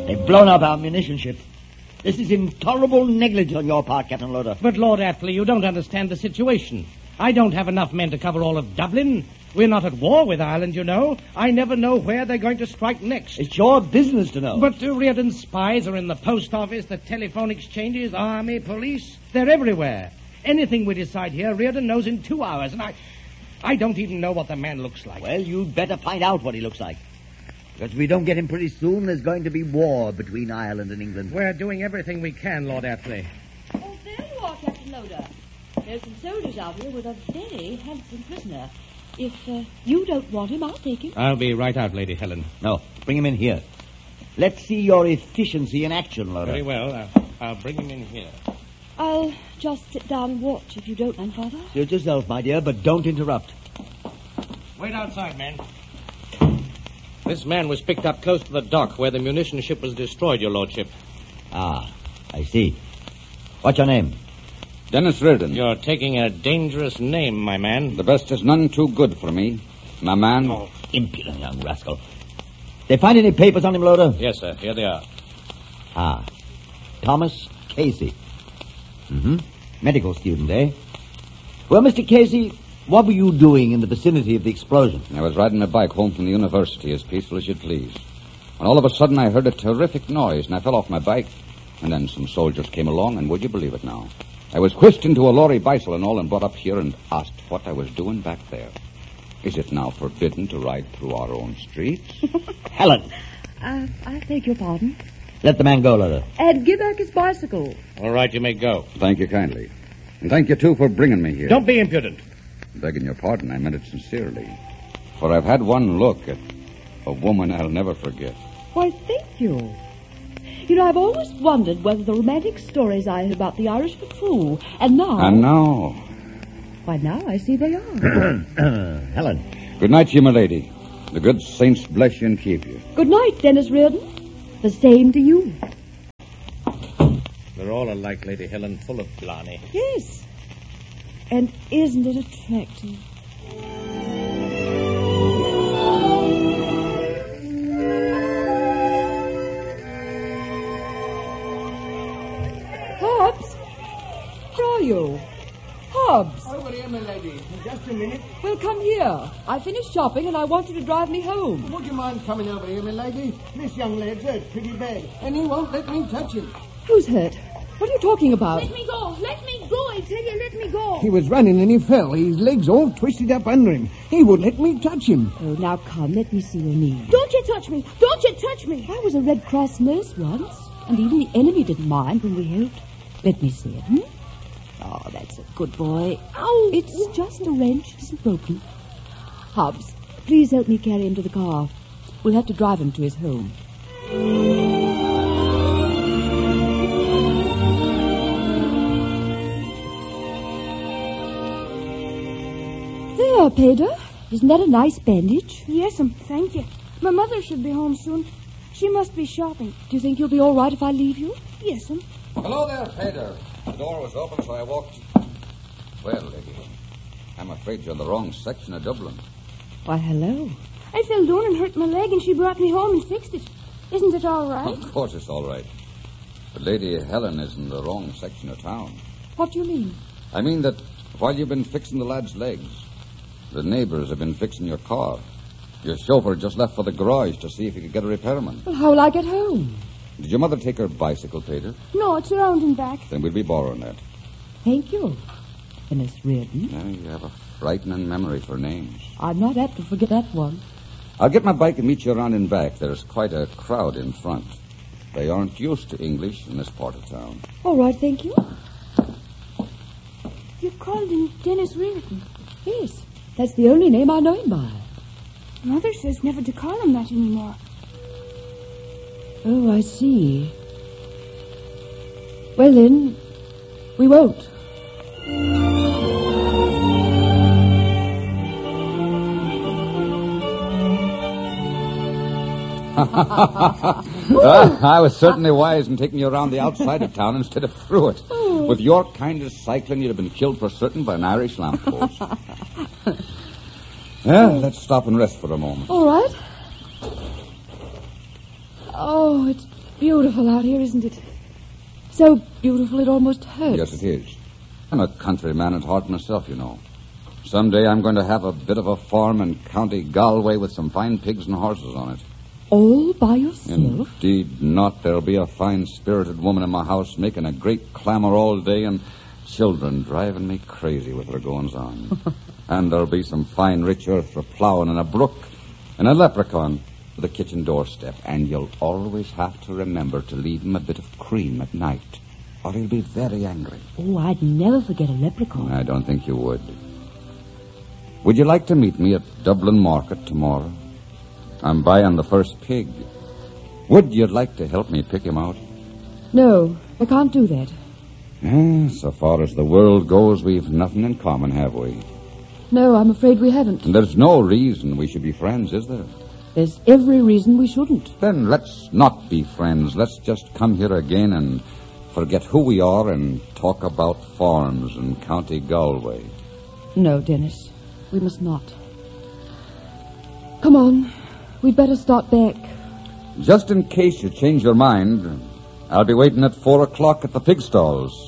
They've blown up our munition ship. This is intolerable negligence on your part, Captain Loader. But, Lord Athley, you don't understand the situation. I don't have enough men to cover all of Dublin. We're not at war with Ireland, you know. I never know where they're going to strike next. It's your business to know. But Reardon's spies are in the post office, the telephone exchanges, army, police. They're everywhere. Anything we decide here, Reardon knows in 2 hours, and I don't even know what the man looks like. Well, you'd better find out what he looks like. Because if we don't get him pretty soon, there's going to be war between Ireland and England. We're doing everything we can, Lord Athley. Oh, there you are, Captain Loader. There's some soldiers out here with a very handsome prisoner. If you don't want him, I'll take him. I'll be right out, Lady Helen. No, bring him in here. Let's see your efficiency in action, Loader. Very well. I'll bring him in here. I'll just sit down and watch if you don't mind, Father. Suit yourself, my dear, but don't interrupt. Wait outside, man. This man was picked up close to the dock where the munition ship was destroyed, Your Lordship. Ah, I see. What's your name? Dennis Reardon. You're taking a dangerous name, my man. The best is none too good for me. My man. Oh, impudent young rascal. They find any papers on him, Loader? Yes, sir. Here they are. Ah, Thomas Casey. Mm-hmm. Medical student, eh? Well, Mr. Casey, what were you doing in the vicinity of the explosion? I was riding my bike home from the university as peaceful as you'd please. When all of a sudden I heard a terrific noise and I fell off my bike. And then some soldiers came along, and would you believe it now? I was whisked into a lorry bicycle and all and brought up here and asked what I was doing back there. Is it now forbidden to ride through our own streets? Helen! I beg your pardon. Let the man go, Loader. And give back his bicycle. All right, you may go. Thank you kindly. And thank you, too, for bringing me here. Don't be impudent. Begging your pardon, I meant it sincerely. For I've had one look at a woman I'll never forget. Why, thank you. You know, I've always wondered whether the romantic stories I heard about the Irish were true. And now... And now... Why, now I see they are. Helen. Good night to you, my lady. The good saints bless you and keep you. Good night, Dennis Reardon. The same to you. They're all alike, Lady Helen, full of blarney. Yes. And isn't it attractive? Hobbs? Where are you? Hobbs. Over here, my lady. Just a minute. Well, come here. I finished shopping and I want you to drive me home. Would you mind coming over here, my lady? This young lad's hurt pretty bad, and he won't let me touch him. Who's hurt? What are you talking about? Let me go. Let me go. I tell you, let me go. He was running and he fell. His legs all twisted up under him. He would let me touch him. Oh, now come. Let me see your knee. Don't you touch me. Don't you touch me. I was a Red Cross nurse once, and even the enemy didn't mind when we helped. Let me see it, Oh, that's a good boy. Ow. It's just a wrench. It isn't broken. Hobbs, please help me carry him to the car. We'll have to drive him to his home. There, Pedro. Isn't that a nice bandage? Yes'm, thank you. My mother should be home soon. She must be shopping. Do you think you'll be all right if I leave you? Yes'm. Hello there, Peter. The door was open, so I walked... Well, lady, I'm afraid you're in the wrong section of Dublin. Why, hello. I fell down and hurt my leg, and she brought me home and fixed it. Isn't it all right? Of course it's all right. But Lady Helen is in the wrong section of town. What do you mean? I mean that while you've been fixing the lad's legs, the neighbors have been fixing your car. Your chauffeur just left for the garage to see if he could get a repairman. Well, how will I get home? Did your mother take her bicycle, Peter? No, it's around and back. Then we'll be borrowing that. Thank you, Dennis Reardon. Now, you have a frightening memory for names. I'm not apt to forget that one. I'll get my bike and meet you around in back. There's quite a crowd in front. They aren't used to English in this part of town. All right, thank you. You called him Dennis Reardon. Yes, that's the only name I know him by. Mother says never to call him that anymore. Oh, I see. Well, then, we won't. I was certainly wise in taking you around the outside of town instead of through it. With your kind of cycling, you'd have been killed for certain by an Irish lamppost. Well, let's stop and rest for a moment. All right. Oh, it's beautiful out here, isn't it? So beautiful it almost hurts. Yes, it is. I'm a countryman at heart myself, you know. Someday I'm going to have a bit of a farm in County Galway with some fine pigs and horses on it. All by yourself? Indeed not. There'll be a fine-spirited woman in my house making a great clamor all day and children driving me crazy with their goings-on. And there'll be some fine rich earth for plowing and a brook and a leprechaun for the kitchen doorstep. And you'll always have to remember to leave him a bit of cream at night, or he'll be very angry. Oh, I'd never forget a leprechaun. I don't think you would. Would you like to meet me at Dublin Market tomorrow? I'm buying the first pig. Would you like to help me pick him out? No, I can't do that. So far as the world goes, we've nothing in common, have we? No, I'm afraid we haven't. And there's no reason we should be friends, is there? There's every reason we shouldn't. Then let's not be friends. Let's just come here again and forget who we are and talk about farms in County Galway. No, Dennis, we must not. Come on, we'd better start back. Just in case you change your mind, I'll be waiting at 4 o'clock at the pig stalls.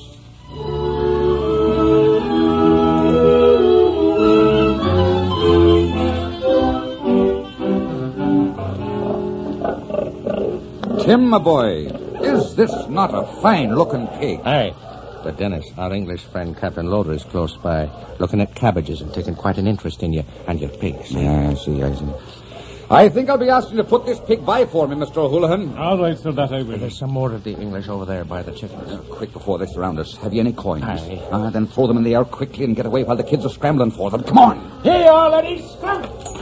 Tim, my boy, is this not a fine-looking pig? Hey, but Dennis, our English friend Captain Loader is close by, looking at cabbages and taking quite an interest in you and your pigs. Yeah, I see. I think I'll be asking you to put this pig by for me, Mr. O'Houlihan. All right, sir, that I will. There's some more of the English over there by the chickens. Quick, before they surround us. Have you any coins? Aye. Then throw them in the air quickly and get away while the kids are scrambling for them. Come on. Here you are, ladies. Come.